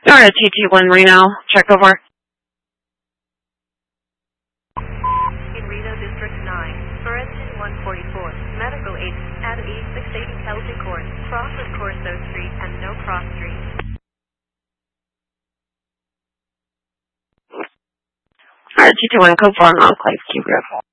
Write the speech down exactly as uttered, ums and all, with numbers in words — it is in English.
Alright, T T one Reno, check over. In Reno District nine, Sorrenton one forty-four, medical aid at E six eighty Kelsey Court, cross with Corso Street and No Cross Street. Alright, T T one, code four, Enclave, Q Grove.